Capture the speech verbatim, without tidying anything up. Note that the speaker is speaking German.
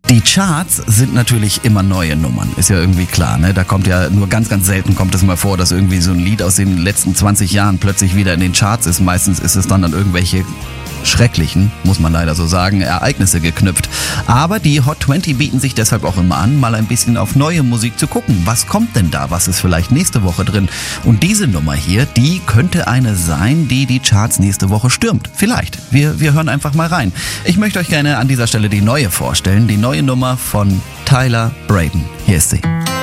Die Charts sind natürlich immer neue Nummern, ist ja irgendwie klar, ne? Da kommt ja nur ganz, ganz selten kommt es mal vor, dass irgendwie so ein Lied aus den letzten zwanzig Jahren plötzlich wieder in den Charts ist. Meistens ist es dann an irgendwelche schrecklichen, muss man leider so sagen, Ereignisse geknüpft. Aber die Hot zwanzig bieten sich deshalb auch immer an, mal ein bisschen auf neue Musik zu gucken. Was kommt denn da? Was ist vielleicht nächste Woche drin? Und diese Nummer hier, die könnte eine sein, die die Charts nächste Woche stürmt. Vielleicht. Wir, wir hören einfach mal rein. Ich möchte euch gerne an dieser Stelle die neue vorstellen. Die neue Nummer von Tyler Braden. Hier ist sie.